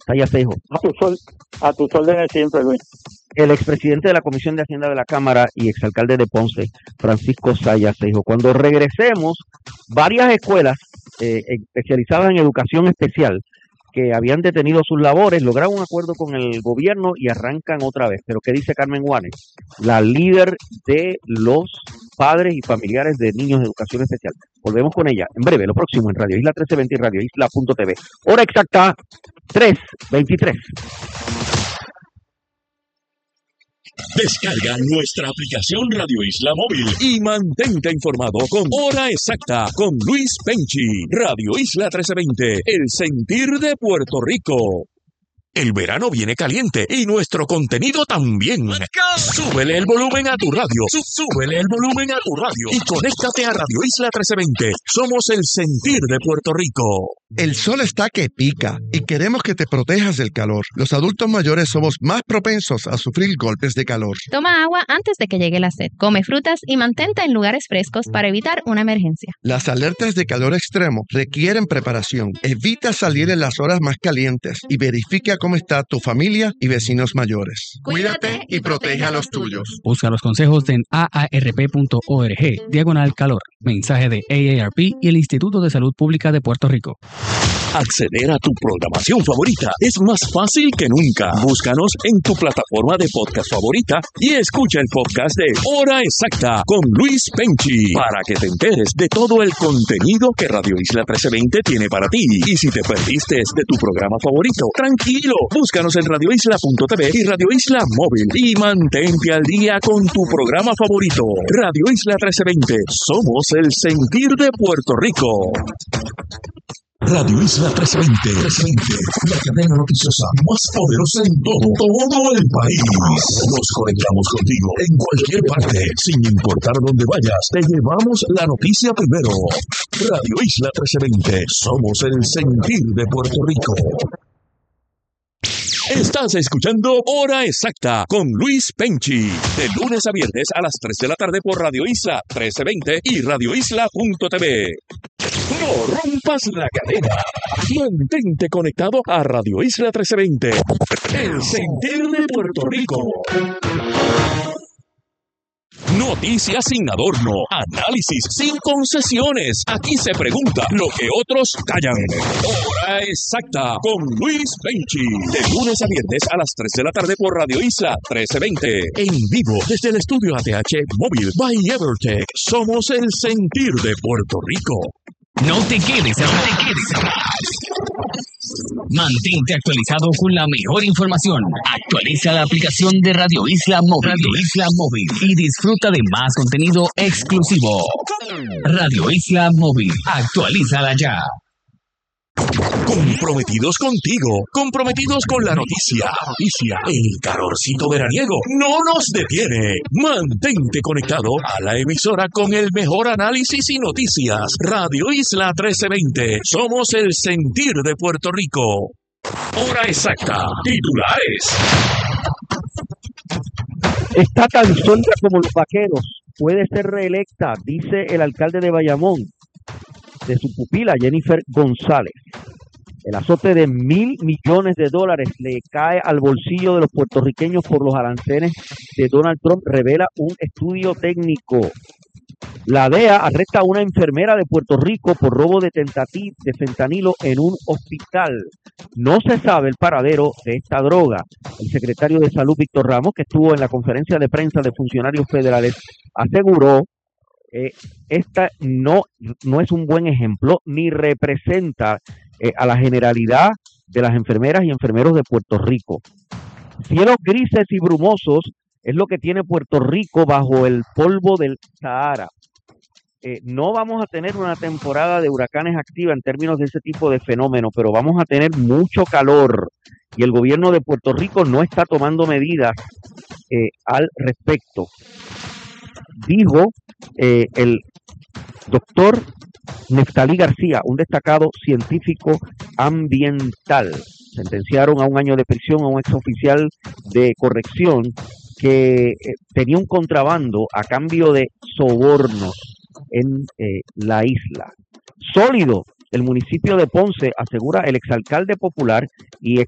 Saya Seijo. A tus órdenes siempre, Luis. El expresidente de la Comisión de Hacienda de la Cámara y exalcalde de Ponce, Francisco Saya Seijo. Cuando regresemos, varias escuelas especializadas en educación especial que habían detenido sus labores, lograron un acuerdo con el gobierno y arrancan otra vez. Pero ¿qué dice Carmen Juanes, la líder de los padres y familiares de niños de educación especial? Volvemos con ella en breve, lo próximo en Radio Isla 1320 y Radio Isla.tv. Hora exacta, 3:23. Descarga nuestra aplicación Radio Isla Móvil y mantente informado con Hora Exacta con Luis Penchi. Radio Isla 1320, el sentir de Puerto Rico. El verano viene caliente y nuestro contenido también. Súbele el volumen a tu radio. Súbele el volumen a tu radio y conéctate a Radio Isla 1320. Somos el sentir de Puerto Rico. El sol está que pica y queremos que te protejas del calor. Los adultos mayores somos más propensos a sufrir golpes de calor. Toma agua antes de que llegue la sed. Come frutas y mantente en lugares frescos para evitar una emergencia. Las alertas de calor extremo requieren preparación. Evita salir en las horas más calientes y verifica cómo está tu familia y vecinos mayores. Cuídate y protege a los tuyos. Busca los consejos en aarp.org/calor. Mensaje de AARP y el Instituto de Salud Pública de Puerto Rico. Acceder a tu programación favorita es más fácil que nunca. Búscanos en tu plataforma de podcast favorita y escucha el podcast de Hora Exacta con Luis Penchi para que te enteres de todo el contenido que Radio Isla 1320 tiene para ti. Y si te perdiste de tu programa favorito, tranquilo, búscanos en radioisla.tv y Radio Isla Móvil y mantente al día con tu programa favorito. Radio Isla 1320, somos el sentir de Puerto Rico. Radio Isla 1320, la cadena noticiosa más poderosa en todo el país. Nos conectamos contigo en cualquier parte, sin importar dónde vayas, te llevamos la noticia primero. Radio Isla 1320, somos el sentir de Puerto Rico. Estás escuchando Hora Exacta con Luis Penchi, de lunes a viernes a las 3 de la tarde por Radio Isla 1320 y radioisla.tv. No rompas la cadena. Mantente conectado a Radio Isla 1320, el sentir de Puerto Rico. Noticias sin adorno, análisis sin concesiones. Aquí se pregunta lo que otros callan. Hora Exacta con Luis Penchi. De lunes a viernes a las 3 de la tarde por Radio Isla 1320. En vivo desde el estudio ATH Móvil by Evertech. Somos el sentir de Puerto Rico. No te quedes atrás. Mantente actualizado con la mejor información. Actualiza la aplicación de Radio Isla Móvil. Y disfruta de más contenido exclusivo. Radio Isla Móvil. Actualízala ya. Comprometidos contigo, comprometidos con la noticia. El calorcito veraniego no nos detiene. Mantente conectado a la emisora con el mejor análisis y noticias. Radio Isla 1320. Somos el sentir de Puerto Rico. Hora Exacta. Titulares. Está tan sólida como los vaqueros. Puede ser reelecta, dice el alcalde de Bayamón, de su pupila Jennifer González. El azote de $1,000 millones le cae al bolsillo de los puertorriqueños por los aranceles de Donald Trump, revela un estudio técnico. La DEA arresta a una enfermera de Puerto Rico por robo de fentanilo en un hospital. No se sabe el paradero de esta droga. El secretario de Salud, Víctor Ramos, que estuvo en la conferencia de prensa de funcionarios federales, aseguró esta no es un buen ejemplo ni representa a la generalidad de las enfermeras y enfermeros de Puerto Rico. Cielos grises y brumosos es lo que tiene Puerto Rico bajo el polvo del Sahara. No vamos a tener una temporada de huracanes activa en términos de ese tipo de fenómeno, pero vamos a tener mucho calor y el gobierno de Puerto Rico no está tomando medidas al respecto. Dijo el doctor Neftalí García, un destacado científico ambiental. Sentenciaron a 1 año de prisión a un exoficial de corrección que tenía un contrabando a cambio de sobornos en la isla. Sólido, el municipio de Ponce, asegura el exalcalde popular y